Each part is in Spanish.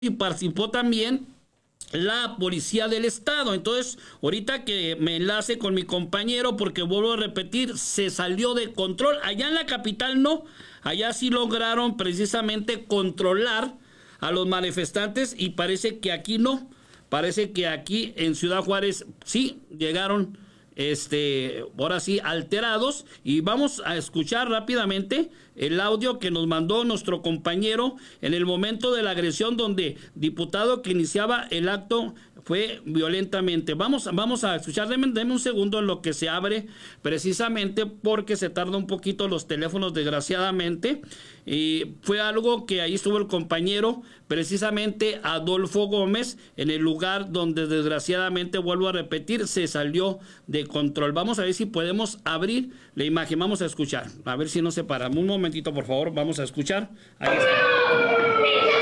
y participó también la policía del estado. Entonces, ahorita que me enlace con mi compañero, porque vuelvo a repetir, se salió de control. Allá en la capital no, allá sí lograron precisamente controlar a los manifestantes y parece que aquí no. Parece que aquí en Ciudad Juárez sí llegaron, ahora sí, alterados. Y vamos a escuchar rápidamente el audio que nos mandó nuestro compañero en el momento de la agresión, donde diputado que iniciaba el acto fue violentamente. Vamos a escuchar, deme un segundo en lo que se abre, precisamente porque se tarda un poquito los teléfonos, desgraciadamente. Y fue algo que ahí estuvo el compañero, precisamente Adolfo Gómez, en el lugar donde desgraciadamente, vuelvo a repetir, se salió de control. Vamos a ver si podemos abrir la imagen, vamos a escuchar, a ver si no se para. Un momentito, por favor, vamos a escuchar. Ahí está.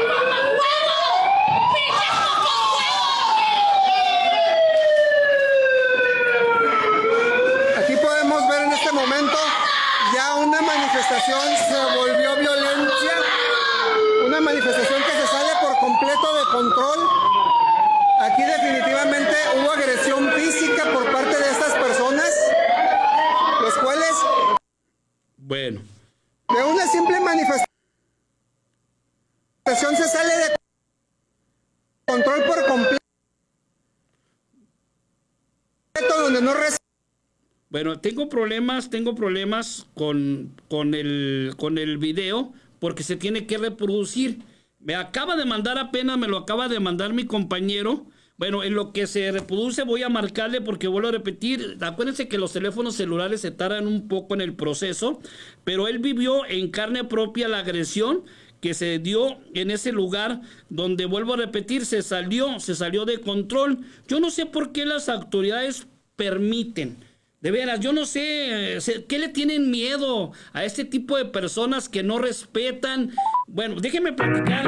Una manifestación se volvió violencia, una manifestación que se sale por completo de control. Aquí definitivamente hubo agresión física por parte de estas personas, los cuales, bueno, de una simple manifestación se sale de control por completo, donde no recibe. Bueno, tengo problemas con el video, porque se tiene que reproducir. Me lo acaba de mandar mi compañero. Bueno, en lo que se reproduce voy a marcarle, porque vuelvo a repetir, acuérdense que los teléfonos celulares se tardan un poco en el proceso, pero él vivió en carne propia la agresión que se dio en ese lugar, donde, vuelvo a repetir, se salió de control. Yo no sé por qué las autoridades permiten. De veras, yo no sé, ¿qué le tienen miedo a este tipo de personas que no respetan? Bueno, déjenme platicar.